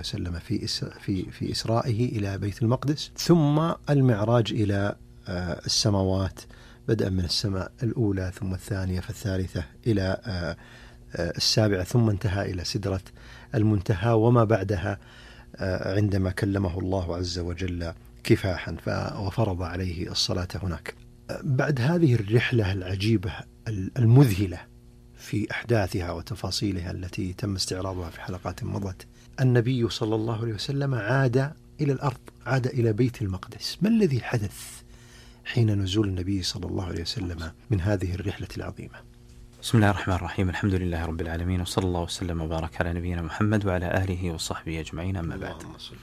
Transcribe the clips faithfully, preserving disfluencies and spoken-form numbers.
وسلم في في في إسرائه إلى بيت المقدس، ثم المعراج إلى السماوات، بدءا من السماء الأولى ثم الثانية فالثالثة إلى السابعة، ثم انتهى إلى سدرة المنتهى وما بعدها عندما كلمه الله عز وجل كفاحا وفرض عليه الصلاة هناك. بعد هذه الرحلة العجيبة المذهلة في أحداثها وتفاصيلها التي تم استعراضها في حلقات مضت، النبي صلى الله عليه وسلم عاد إلى الأرض، عاد إلى بيت المقدس. ما الذي حدث حين نزول النبي صلى الله عليه وسلم من هذه الرحلة العظيمة؟ بسم الله الرحمن الرحيم، الحمد لله رب العالمين، وصلى الله وسلم وبارك على نبينا محمد وعلى آله وصحبه أجمعين، أما بعد.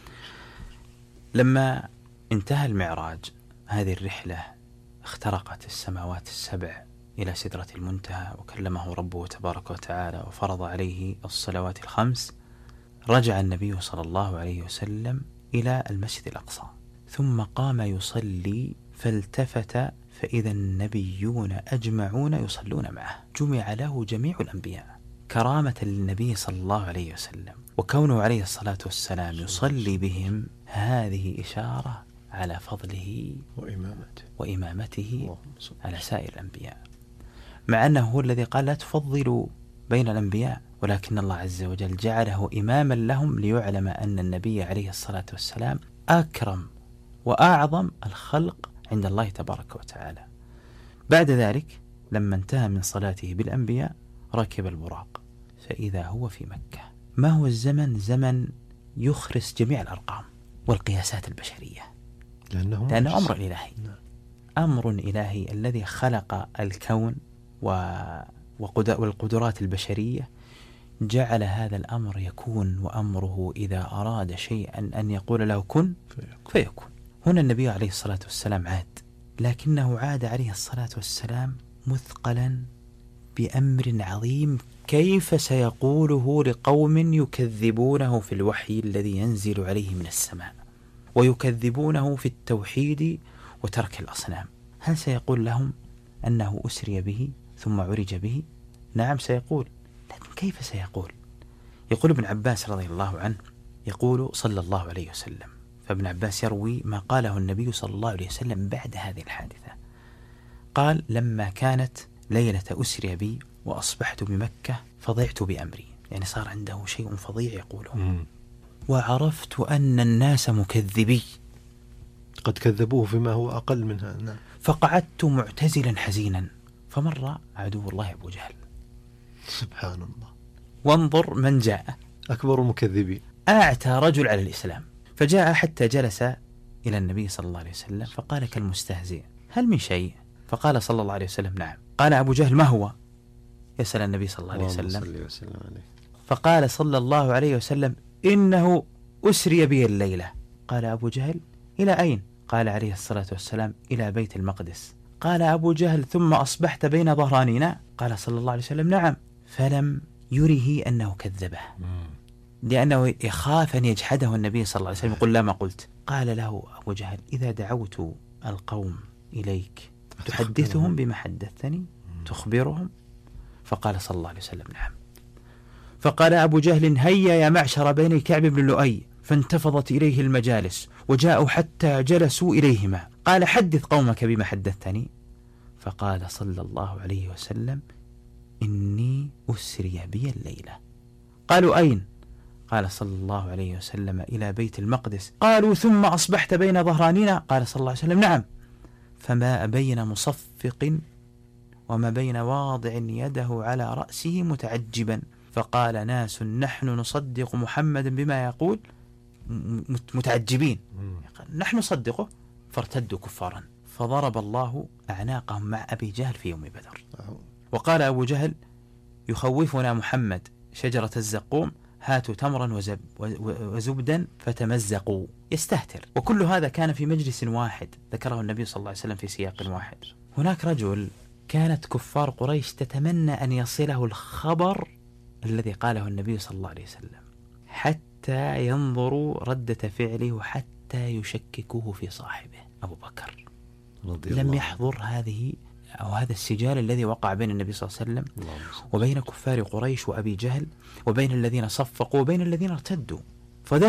لما انتهى المعراج، هذه الرحلة اخترقت السماوات السبع إلى سدرة المنتهى، وكلمه ربه تبارك وتعالى وفرض عليه الصلوات الخمس. رجع النبي صلى الله عليه وسلم إلى المسجد الأقصى، ثم قام يصلي فالتفت فإذا النبيون أجمعون يصلون معه. جمع له جميع الأنبياء كرامة للنبي صلى الله عليه وسلم، وكونه عليه الصلاة والسلام يصلي بهم هذه إشارة على فضله وإمامته, وإمامته على سائر الأنبياء، مع أنه هو الذي قال لا تفضلوا بين الأنبياء، ولكن الله عز وجل جعله إماما لهم ليعلم أن النبي عليه الصلاة والسلام أكرم وأعظم الخلق عند الله تبارك وتعالى. بعد ذلك لما انتهى من صلاته بالأنبياء ركب البراق فإذا هو في مكة. ما هو الزمن؟ زمن يخرس جميع الأرقام والقياسات البشرية، لأنه, لأنه أمر إلهي. أمر إلهي الذي خلق الكون والقدرات البشرية جعل هذا الأمر يكون، وأمره إذا أراد شيئا أن يقول له كن فيكون. هنا النبي عليه الصلاة والسلام عاد، لكنه عاد عليه الصلاة والسلام مثقلا بأمر عظيم كيف سيقوله لقوم يكذبونه في الوحي الذي ينزل عليه من السماء، ويكذبونه في التوحيد وترك الأصنام. هل سيقول لهم أنه أسري به ثم عرج به؟ نعم سيقول، لكن كيف سيقول؟ يقول ابن عباس رضي الله عنه، يقول صلى الله عليه وسلم، فابن عباس يروي ما قاله النبي صلى الله عليه وسلم بعد هذه الحادثة. قال: لما كانت ليلة أسري بي وأصبحت بمكة فضعت بأمري، يعني صار عنده شيء فظيع يقوله. مم. وعرفت أن الناس مكذبي، قد كذبوه فيما هو أقل منها. نعم. فقعدت معتزلا حزينا فمر عدو الله أبو جهل. سبحان الله. وانظر من جاء، أكبر المكذبين، أعتى رجل على الإسلام، فجاء حتى جلس إلى النبي صلى الله عليه وسلم فقال كالمستهزئ: هل من شيء؟ فقال صلى الله عليه وسلم: نعم. قال أبو جهل: ما هو؟ يسأل النبي صلى الله عليه وسلم، فقال صلى الله عليه وسلم: إنه أسري بي الليلة. قال أبو جهل: إلى أين؟ قال عليه الصلاة والسلام: إلى بيت المقدس. قال أبو جهل: ثم أصبحت بين ظهرانينا؟ قال صلى الله عليه وسلم: نعم. فلم يره أنه كذبه، لأنه يخاف أن يجحده النبي صلى الله عليه وسلم يقول لا ما قلت. قال له أبو جهل: إذا دعوت القوم إليك تحدثهم بما حدثتني، تخبرهم؟ فقال صلى الله عليه وسلم: نعم. فقال أبو جهل: هيا يا معشر بني كعب بن لؤي. فانتفضت إليه المجالس وجاءوا حتى جلسوا إليهما. قال: حدث قومك بما حدثتني. فقال صلى الله عليه وسلم: إني أسري بي الليلة. قالوا: أين؟ قال صلى الله عليه وسلم: إلى بيت المقدس. قالوا: ثم أصبحت بين ظهرانينا؟ قال صلى الله عليه وسلم: نعم. فما بين مصفق وما بين واضع يده على رأسه متعجبا. فقال ناس: نحن نصدق محمد بما يقول متعجبين، نحن نصدقه. فارتدوا كفارا، فضرب الله أعناقهم مع أبي جهل في يوم بدر. وقال أبو جهل: يخوفنا محمد شجرة الزقوم، هاتوا تمرا وزب وزبدا فتمزقوا. يستهتر. وكل هذا كان في مجلس واحد ذكره النبي صلى الله عليه وسلم في سياق واحد. هناك رجل كانت كفار قريش تتمنى أن يصله الخبر الذي قاله النبي صلى الله عليه وسلم حتى ينظروا ردة فعله وحتى يشككوه في صاحبه. أبو بكر لم يحضر هذه أو هذا السجال الذي وقع بين النبي صلى الله عليه وسلم وبين كفار قريش وأبي جهل، وبين الذين صفقوا وبين الذين ارتدوا.